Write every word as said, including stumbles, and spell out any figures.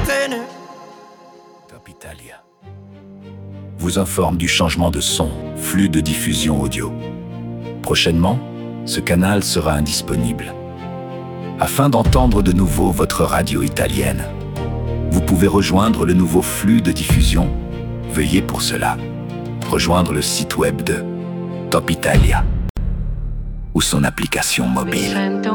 Atene. Top Italia vous informe du changement de son, flux de diffusion audio. Prochainement, ce canal sera indisponible. Afin d'entendre de nouveau votre radio italienne, vous pouvez rejoindre le nouveau flux de diffusion. Veuillez pour cela rejoindre le site web de Top Italia ou son application mobile.